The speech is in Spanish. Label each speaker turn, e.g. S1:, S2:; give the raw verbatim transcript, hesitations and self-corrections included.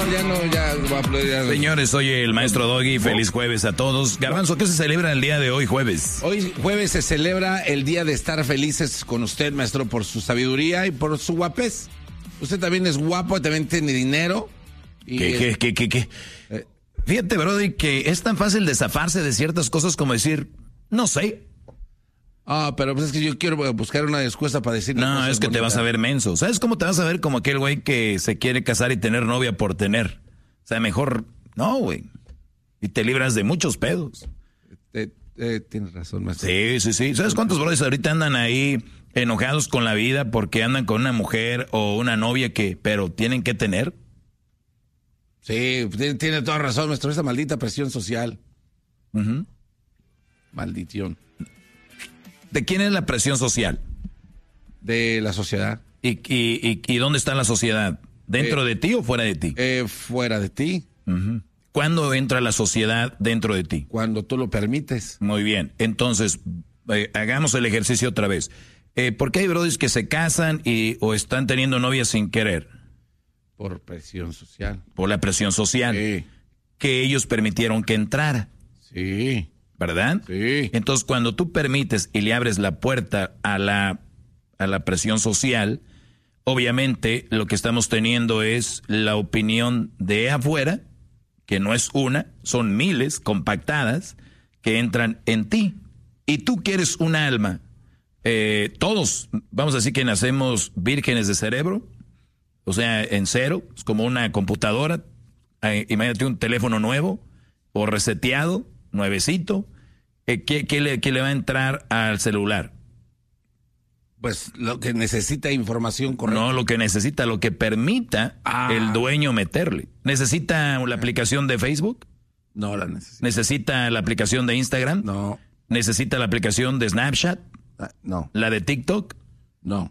S1: no, ya no, ya voy a aplaudir.
S2: Señores, soy el maestro Doggy. Feliz jueves a todos. Garbanzo, ¿qué se celebra el día de hoy, jueves?
S1: Hoy, jueves, se celebra el día de estar felices con usted, maestro, por su sabiduría y por su guapez. Usted también es guapo, también tiene dinero. Y
S2: ¿Qué, qué, qué, qué, qué? Eh. Fíjate, Brody, que es tan fácil de zafarse de ciertas cosas como decir, no sé.
S1: Ah, pero pues es que yo quiero buscar una excusa para decir.
S2: No, es que bonitas. Te vas a ver menso. ¿Sabes cómo te vas a ver? Como aquel güey que se quiere casar y tener novia por tener. O sea, mejor, no, güey. Y te libras de muchos pedos.
S1: Eh, eh, tienes razón, maestro.
S2: Sí, sí, sí. ¿Sabes cuántos brothers ahorita andan ahí enojados con la vida porque andan con una mujer o una novia que, pero tienen que tener?
S1: Sí, tiene, tiene toda razón, maestro. Esa maldita presión social.
S2: Uh-huh.
S1: Maldición.
S2: ¿De quién es la presión social?
S1: De la sociedad.
S2: ¿Y, y, y, y dónde está la sociedad? ¿Dentro eh, de ti o fuera de ti?
S1: Eh, fuera de ti.
S2: Uh-huh. ¿Cuándo entra la sociedad dentro de ti?
S1: Cuando tú lo permites.
S2: Muy bien. Entonces, eh, hagamos el ejercicio otra vez. Eh, ¿Por qué hay brodis que se casan y, o están teniendo novias sin querer?
S1: Por presión social.
S2: Por la presión social.
S1: Sí.
S2: Que ellos permitieron que entrara.
S1: Sí.
S2: ¿Verdad?
S1: Sí.
S2: Entonces, cuando tú permites y le abres la puerta a la, a la presión social, obviamente lo que estamos teniendo es la opinión de afuera, que no es una, son miles compactadas que entran en ti. Y tú quieres un alma. Eh, todos, vamos a decir que nacemos vírgenes de cerebro, o sea, en cero, es como una computadora. Eh, imagínate un teléfono nuevo o reseteado, nuevecito. Eh, ¿qué, qué, le, ¿Qué le va a entrar al celular?
S1: Pues lo que necesita información correcta.
S2: No, lo que necesita, lo que permita ah. el dueño meterle. ¿Necesita la aplicación de Facebook?
S1: No la necesita.
S2: ¿Necesita la aplicación de Instagram?
S1: No.
S2: ¿Necesita la aplicación de Snapchat?
S1: Ah, no.
S2: ¿La de TikTok?
S1: No.